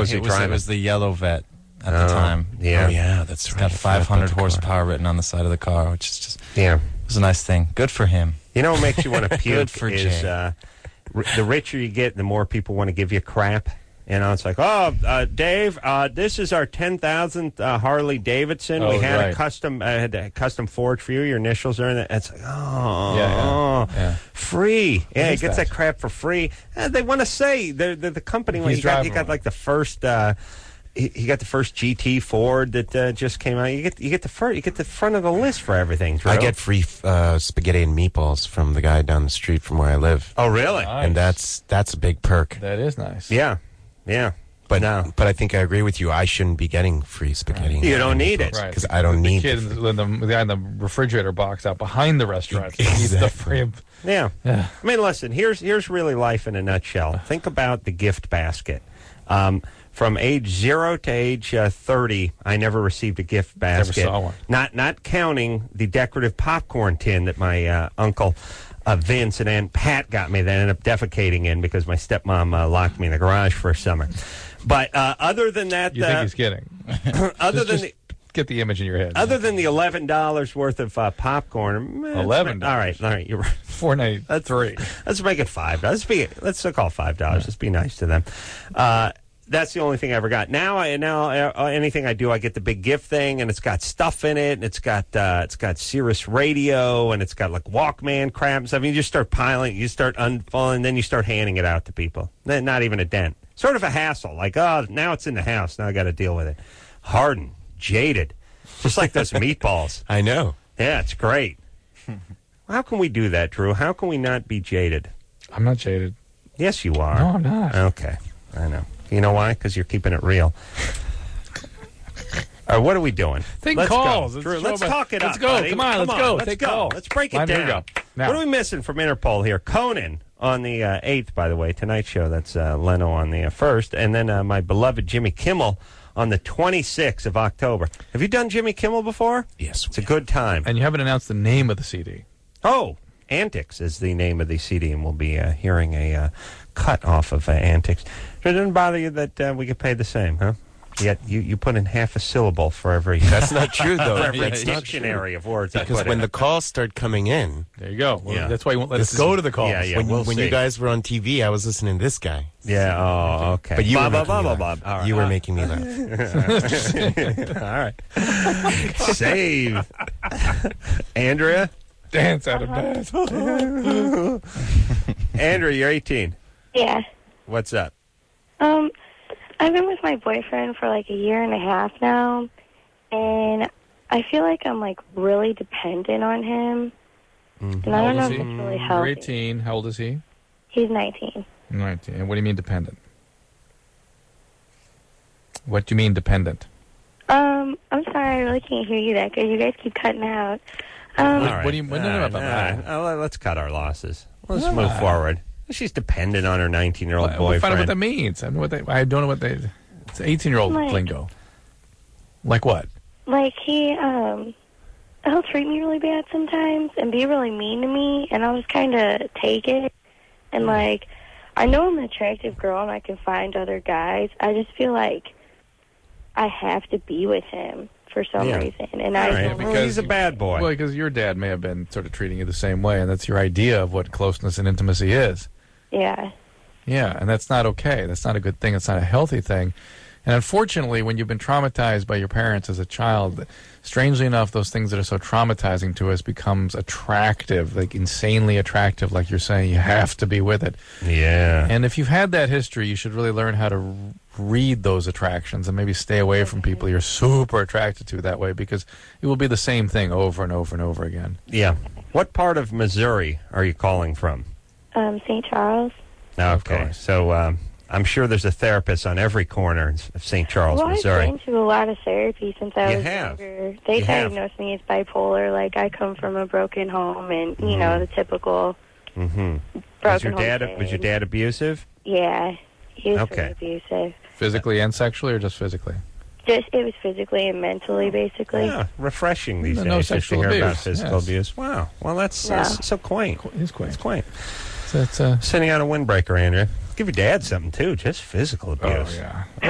was he driving? It was the yellow Vet at the time. Yeah. Oh, yeah, that's It's right. got 500 horsepower written on the side of the car, which is just Yeah. it was a nice thing. Good for him. You know what makes you want to puke Good for is Jay. the richer you get, the more people want to give you crap. You know, it's like, Dave, this is our 10,000th Harley Davidson. We had a custom forged for you. Your initials are in it. It's like, free. Yeah, he gets that crap for free. They want to say the company when he got like the first. He got the first GT Ford that just came out. You get the front of the list for everything. Drew. I get free spaghetti and meatballs from the guy down the street from where I live. Oh, really? Nice. And that's a big perk. That is nice. Yeah. But I think I agree with you. I shouldn't be getting free spaghetti. You don't need it. Right. Because I don't need the kid, the guy in the refrigerator box out behind the restaurant. He needs the free. Yeah. I mean, listen, here's really life in a nutshell. Think about the gift basket. From age 0 to age 30, I never received a gift basket. Never saw one. Not counting the decorative popcorn tin that my uncle Vince and Aunt Pat got me that I ended up defecating in because my stepmom locked me in the garage for a summer. But other than that... You think he's kidding. Get the image in your head. Other than the $11 worth of popcorn... $11? All right, you're right. $4.93. Let's make it $5. Let's call $5. Let's be nice to them. That's the only thing I ever got. Now anything I do, I get the big gift thing, and it's got stuff in it, and it's got Sirius Radio, and it's got like Walkman crap and stuff. You just start piling, you start unfolding, then you start handing it out to people. Then not even a dent. Sort of a hassle. Like, now it's in the house. Now I got to deal with it. Hardened, jaded, just like those meatballs. I know. Yeah, it's great. How can we do that, Drew? How can we not be jaded? I'm not jaded. Yes, you are. No, I'm not. Okay, I know. You know why? Because you're keeping it real. All right, what are we doing? Let's calls. Go. Drew, let's talk it up. Let's go. Buddy. Come on, let's go. Take calls. Let's break it Here we down. go. Now. What are we missing from Interpol here? Conan on the 8th, by the way, Tonight Show. That's Leno on the 1st. And then my beloved Jimmy Kimmel on the 26th of October. Have you done Jimmy Kimmel before? Yes. It's a good time. And you haven't announced the name of the CD. Oh, Antics is the name of the CD, and we'll be hearing a cut off of Antics. It doesn't bother you that we get paid the same, huh? Yet you put in half a syllable for every... That's not true, though. For every dictionary of words because I put when in. the calls start coming in... There you go. Well, Yeah. that's why you won't let us go to the calls. Yeah, when you guys were on TV, I was listening to this guy. Yeah, oh, okay. But you were Bob, making me Bob, laugh. Bob. All right. You were making me laugh. All right. Save. Andrea? Dance out of dance. Andrea, you're 18. Yeah. What's up? I've been with my boyfriend for like a year and a half now, and I feel like I'm like really dependent on him. Mm-hmm. And I don't know if it's really You're healthy. 18. How old is he? He's 19. 19. And what do you mean dependent? What do you mean dependent? I'm sorry, I really can't hear you that good. You guys keep cutting out. All right. What do you... No. Let's cut our losses. Let's move forward. She's dependent on her 19-year-old We'll boyfriend. find out what that means. I don't know what they... It's 18-year-old Like- lingo. Like what? Like, he'll treat me really bad sometimes and be really mean to me, and I'll just kind of take it. And, like, I know I'm an attractive girl and I can find other guys. I just feel like I have to be with him for some reason. And All I right, don't because he's a bad boy. Well, because your dad may have been sort of treating you the same way, and that's your idea of what closeness and intimacy is. Yeah. Yeah, and that's not okay. That's not a good thing. It's not a healthy thing. And unfortunately, when you've been traumatized by your parents as a child, strangely enough, those things that are so traumatizing to us becomes attractive, like insanely attractive, like you're saying. You have to be with it. Yeah. And if you've had that history, you should really learn how to read those attractions and maybe stay away from people you're super attracted to that way, because it will be the same thing over and over and over again. Yeah. What part of Missouri are you calling from? St. Charles. Okay. So I'm sure there's a therapist on every corner of St. Charles, Missouri. I've been to a lot of therapy since I was have. younger. They diagnosed me as bipolar. Like, I come from a broken home and, you know, the typical broken Was your home dad thing. was your dad abusive? Yeah. He was Okay. pretty abusive. Physically and sexually, or just physically? It was physically and mentally, basically. Yeah, refreshing these No days just to sexual hear about abuse, physical yes. abuse. Wow. Well, that's Yeah. so quaint. It's quaint. It's quaint. So it's Sending out a windbreaker, Andrea. Give your dad something, too. Just physical abuse. Oh, yeah.